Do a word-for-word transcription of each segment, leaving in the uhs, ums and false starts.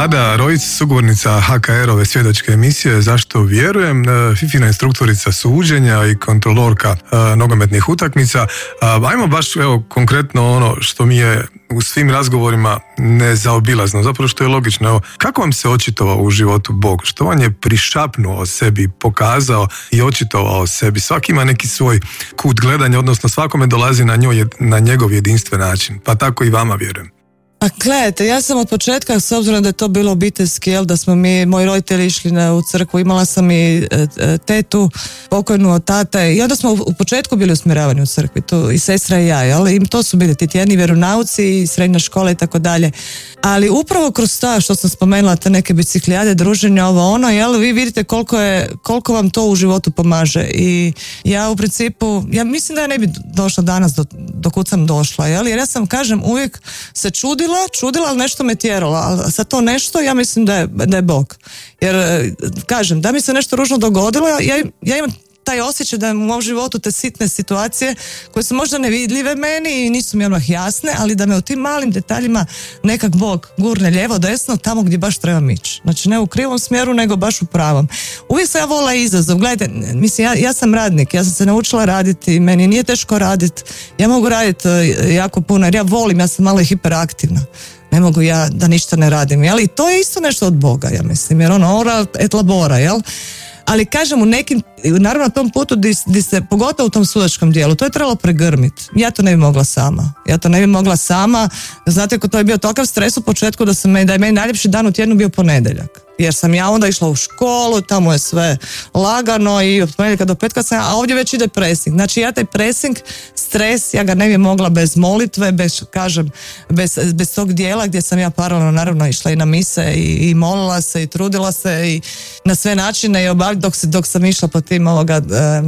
Vlada Rojić, sugovornica ha ka erove svjedočke emisije Zašto vjerujem, Fifina instruktorica suđenja i kontrolorka uh, nogometnih utakmica. Uh, ajmo baš evo, konkretno ono što mi je u svim razgovorima nezaobilazno, zapravo što je logično. Evo, kako vam se očitovao u životu Bog? Što vam je prišapnuo o sebi, pokazao i očitovao o sebi? Svaki ima neki svoj kut gledanja, odnosno svakome dolazi na, njoj, na njegov jedinstven način, pa tako i vama vjerujem. A gledajte, ja sam od početka, s obzirom da je to bilo obiteljski, jel, da smo mi, moji roditelji išli na, u crkvu, imala sam i e, tetu, pokojnu od tate, i onda smo u, u početku bili usmjeravani u crkvi, tu, i sestra i ja, jel, i to su bili ti tjedni vjeronauci i srednja škola i tako dalje. Ali upravo kroz ta, što sam spomenula, te neke biciklijade, druženja, ovo ono, jel, vi vidite koliko je, koliko vam to u životu pomaže. I ja u principu, ja mislim da ja ne bi došla danas do, do kud sam došla, jel, jer ja sam, kažem, uvijek se čudila, čudila, ali nešto me tjerala, ali sad to nešto, ja mislim da je, da je Bog. Jer, kažem, da mi se nešto ružno dogodilo, ja, ja imam taj osjećaj da u mom životu te sitne situacije koje su možda nevidljive meni i nisu mi odmah jasne, ali da me u tim malim detaljima nekak Bog gurne lijevo, desno, tamo gdje baš trebam ići. Znači ne u krivom smjeru, nego baš u pravom. Uvijek sam ja volila izazov. Gledajte, mislim, ja, ja sam radnik, ja sam se naučila raditi, meni nije teško raditi, ja mogu raditi jako puno, jer ja volim, ja sam malo hiperaktivna. Ne mogu ja da ništa ne radim, jel? I to je isto nešto od Boga, ja mislim, jer ono ora et labora, jel? Ali kažem, u nekim, naravno na tom putu di, di se, pogotovo u tom sudačkom dijelu, to je trebalo pregrmiti. Ja to ne bi mogla sama. Ja to ne bi mogla sama. Znate, to je bio takav stres u početku da, sam, da je meni najljepši dan u tjednu bio ponedjeljak. Jer sam ja onda išla u školu, tamo je sve lagano i od ponedjeljka do petka sam, a ovdje već ide pressing. Znači ja taj pressing, stres, ja ga ne bi mogla bez molitve, bez, kažem, bez, bez tog dijela gdje sam ja paralelno naravno išla i na mise i, i molila se i trudila se i na sve načine i obavljati dok, dok sam išla po tim ovoga,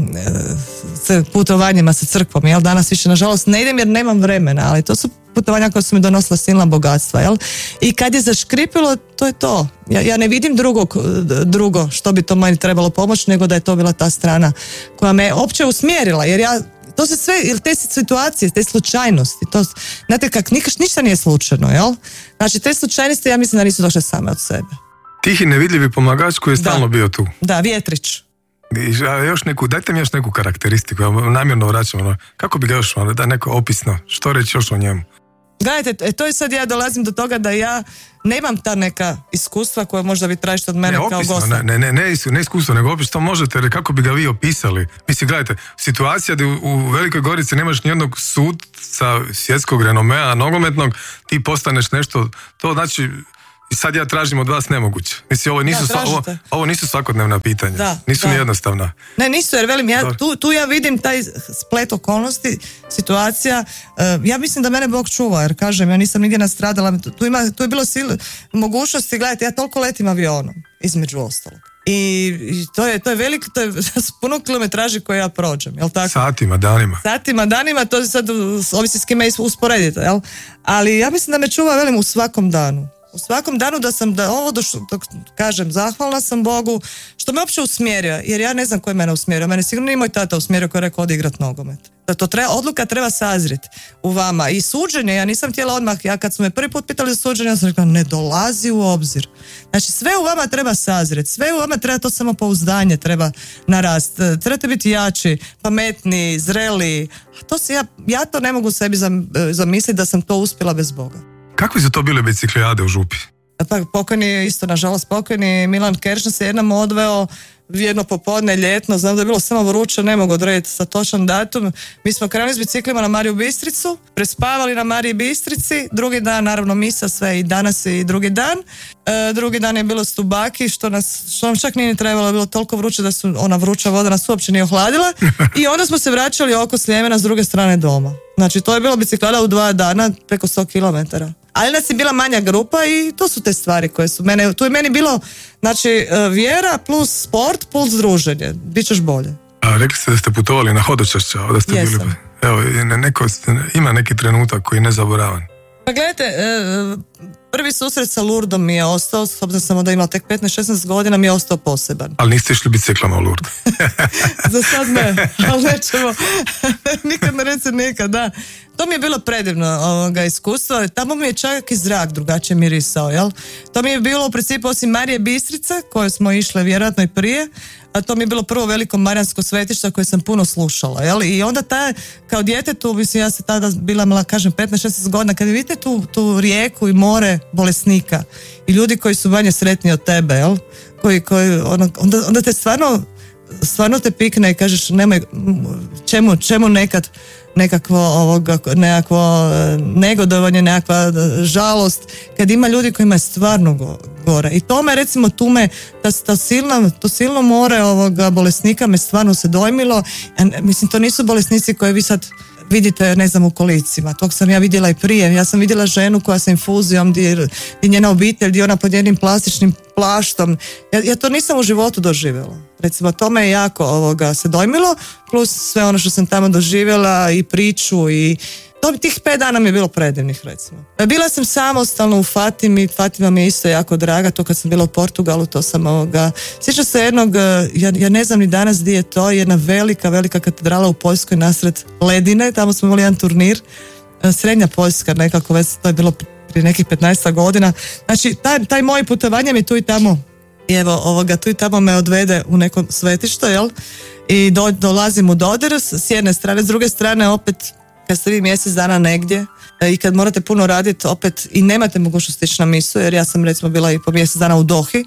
e, e, putovanjima sa crkvom. Jel? Danas više nažalost ne idem jer nemam vremena, ali to su putovanja koja su mi donosila silna bogatstva, jel? I kad je zaškripilo, to je to. Ja, ja ne vidim drugog, drugo što bi to meni trebalo pomoći, nego da je to bila ta strana koja me opće usmjerila, jer ja, to se sve, te situacije, te slučajnosti, to, znate kak, nikaš, ništa nije slučajno, jel? Znači, te slučajnosti, ja mislim da nisu došle same od sebe. Tihi nevidljivi pomagač koji je stalno da. bio tu. Da, vjetrić. I još neku, dajte mi još neku karakteristiku, ja namjerno vraćam, ono, kako bi ga još, ono, da neko opisno, što reći još o njemu? Gledajte, to je sad ja dolazim do toga da ja nemam ta neka iskustva koja možda vi tražite od mene ne, kao opisno, gosta. Ne, ne, ne, ne iskustvo, nego opis, to možete, ali kako bi ga vi opisali? Mislim, gledajte, situacija da u, u Velikoj Gorici nemaš nijednog sudca svjetskog renomea, nogometnog, ti postaneš nešto, to znači, i sad ja tražim od vas nemoguće. Mislim, ovo nisu, da, ovo, ovo nisu svakodnevna pitanja. Da, nisu ni jednostavna. Ne, nisu, jer velim, ja, tu, tu ja vidim taj splet okolnosti, situacija. Uh, ja mislim da mene Bog čuva, jer kažem, ja nisam nigdje nastradala. Tu, ima, tu je bilo sil, mogućnosti, gledajte, ja toliko letim avionom, između ostalog. I, i to je, to je veliko, to je puno kilometraži koje ja prođem, jel tako? Satima, danima. Satima, danima, to sad ovisi s kime usporedite, jel? Ali ja mislim da me čuva, velim, u svakom danu. U svakom danu da sam, da ovo došlo, dok kažem, zahvalna sam Bogu, što me uopće usmjerio, jer ja ne znam ko je mene usmjerio. Mene sigurno nije moj tata usmjerio koji je rekao odi igrat nogomet. Da to treba, odluka treba sazriti u vama. I suđenje, ja nisam htjela odmah, ja kad su me prvi put pitali za suđenje, ja sam rekla, ne dolazi u obzir. Znači sve u vama treba sazriti, sve u vama treba to samopouzdanje, treba narast. Trebate biti jači, pametni, zreli. To se ja, ja to ne mogu sebi zamisliti da sam to uspjela bez Boga. Kakvi su to bile biciklijade u Župi? Pa pokojni, isto nažalost pokojni Milan Keršna se jednom odveo jedno popodne ljetno, znam da je bilo samo vruće, ne mogu odrediti sa točan datum. Mi smo krenuli s biciklima na Mariju Bistricu, prespavali na Mariji Bistrici, drugi dan naravno misa sve i danas i drugi dan. E, drugi dan je bilo Stubaki, što nas, što nam čak nije ni trebalo, bilo toliko vruće da su ona vruća voda nas uopće nije ohladila i onda smo se vraćali oko Sljemena s druge strane doma. Znači to je bilo biciklada u dva dana preko sto kilometara. Ali nas je bila manja grupa i to su te stvari koje su mene, tu je meni bilo, znači vjera plus sport plus druženje, bit ćeš bolje. A rekli ste da ste putovali na hodočašća, da ste Jesam. bili, evo, neko, ima neki trenutak koji je nezaboravan. Pa gledajte, prvi susret sa Lurdom mi je ostao, s obzirom sam da imala tek petnaest šesnaest godina, mi je ostao poseban. Ali niste išli biciklama u Lurdu? Za sad ne, ali nećemo, nikad ne reci nikad, da. To mi je bilo predivno ovoga iskustvo. Tamo mi je čak i zrak drugačije mirisao, jel? To mi je bilo u principu osim Marije Bistrice, koje smo išle vjerojatno i prije, a to mi je bilo prvo veliko marijansko svetište koje sam puno slušala, jel? I onda ta, kao djetetu, mislim, ja se tada bila mala, kažem, petnaest šesnaest godina, kad vidite tu, tu rijeku i more bolesnika i ljudi koji su manje sretni od tebe, jel? Koji, koji, ono, onda, onda te stvarno, stvarno te pikne i kažeš, nemoj, čemu, čemu nekad nekakvo ovoga, nekakvo negodovanje, nekakva žalost, kad ima ljudi kojima je stvarno go, gore. I to me, recimo, tu me, ta, ta silna, to silno more ovoga bolesnika me stvarno se dojmilo. Mislim, to nisu bolesnici koje vi sad vidite, ne znam, u kolicima. Tog sam ja vidjela i prije. Ja sam vidjela ženu koja sa infuzijom, gdje je njena obitelj, gdje ona pod jednim plastičnim plaštom. Ja, ja to nisam u životu doživjela. Recimo, to me je jako ovoga se dojmilo, plus sve ono što sam tamo doživjela i priču i to, tih pet dana mi je bilo predivnih, recimo. Bila sam samostalno u Fatimi, Fatima mi je isto jako draga, to kad sam bila u Portugalu, to sam ovoga, sjećam se jednog, ja, ja ne znam ni danas gdje je to, jedna velika, velika katedrala u Poljskoj nasred ledine, tamo smo imali jedan turnir, srednja Poljska nekako, već to je bilo prije nekih petnaest godina, znači taj, taj moje putovanje mi tu i tamo, i evo ovoga, tu i tamo me odvede u neko svetište, jel, i do, dolazim u dodir s jedne strane, s druge strane opet kad ste vi mjesec dana negdje i kad morate puno raditi opet i nemate mogućnost ići na misu, jer ja sam recimo bila i po mjesec dana u Dohi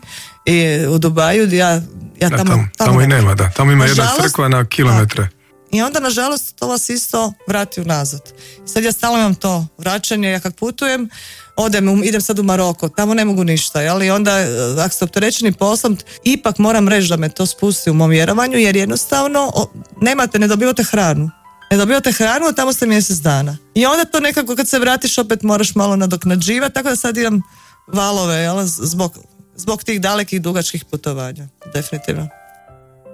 i u Dubaju, ja, ja tamo, da, tamo, tamo, tamo i nema, da. Tamo ima jedna nažalost, crkva na kilometre. Da. I onda, nažalost, to vas isto vrati unazad. Sad ja stalno imam to vraćanje, ja kad putujem, odem, idem sad u Maroko, tamo ne mogu ništa, jel? I onda, ako ste opterećeni poslom, ipak moram reći da me to spusti u mom vjerovanju, jer jednostavno o, nemate, ne dobivate hranu. Ne dobivate hranu, a tamo ste mjesec dana. I onda to nekako kad se vratiš opet moraš malo nadoknađivati, tako da sad imam valove, jel? Zbog, zbog tih dalekih dugačkih putovanja, definitivno.